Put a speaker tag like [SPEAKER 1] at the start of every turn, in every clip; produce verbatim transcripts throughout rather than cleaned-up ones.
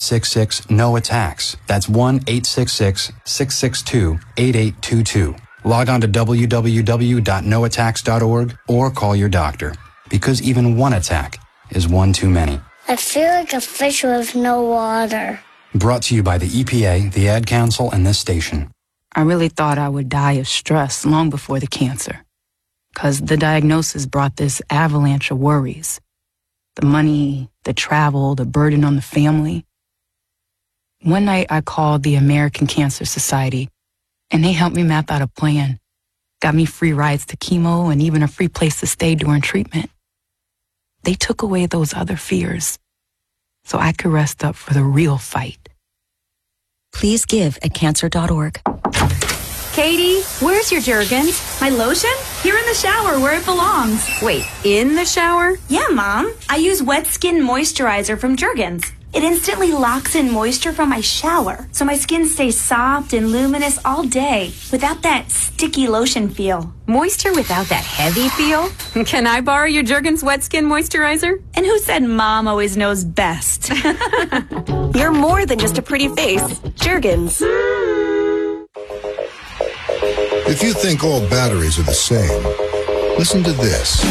[SPEAKER 1] six six, N O A T A X. That's one eight six six, six six two, eight eight two two. Log on to w w w dot no attacks dot org or call your doctor, because even one attack is one too many.
[SPEAKER 2] I feel like a fish with no water.
[SPEAKER 1] Brought to you by the E P A, the Ad Council, and this station.
[SPEAKER 3] I really thought I would die of stress long before the cancer, because the diagnosis brought this avalanche of worries. The money, the travel, the burden on the family. One night I called the American Cancer Society, and they helped me map out a plan. Got me free rides to chemo and even a free place to stay during treatment. They took away those other fears so I could rest up for the real fight.
[SPEAKER 4] Please give at cancer dot org.
[SPEAKER 5] Katie, where's your Jergens? My lotion? Here in the shower where it belongs.
[SPEAKER 6] Wait, in the shower?
[SPEAKER 5] Yeah, Mom. I use Wet Skin Moisturizer from Jergens. It instantly locks in moisture from my shower, so my skin stays soft and luminous all day without that sticky lotion feel.
[SPEAKER 6] Moisture without that heavy feel? Can I borrow your Jergens Wet Skin Moisturizer?
[SPEAKER 5] And who said Mom always knows best?
[SPEAKER 4] You're more than just a pretty face. Jergens.
[SPEAKER 7] If you think all batteries are the same, listen to this.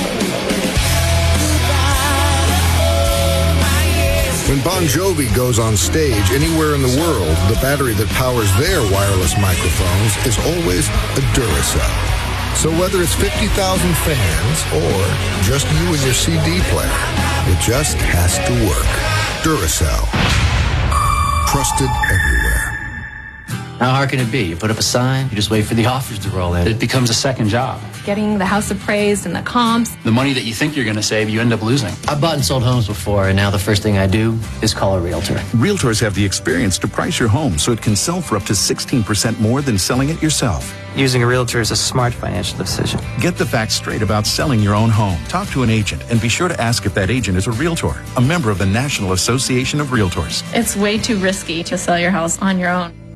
[SPEAKER 7] When Bon Jovi goes on stage anywhere in the world, the battery that powers their wireless microphones is always a Duracell. So whether it's fifty thousand fans or just you and your C D player, it just has to work. Duracell. Trusted everywhere.
[SPEAKER 8] How hard can it be? You put up a sign, you just wait for the offers to roll in. It becomes a second job.
[SPEAKER 9] Getting the house appraised and the comps.
[SPEAKER 8] The money that you think you're going to save, you end up losing. I've bought and sold homes before, and now the first thing I do is call a realtor.
[SPEAKER 10] Realtors have the experience to price your home so it can sell for up to sixteen percent more than selling it yourself.
[SPEAKER 11] Using a realtor is a smart financial decision.
[SPEAKER 10] Get the facts straight about selling your own home. Talk to an agent, and be sure to ask if that agent is a realtor, a member of the National Association of Realtors.
[SPEAKER 9] It's way too risky to sell your house on your own.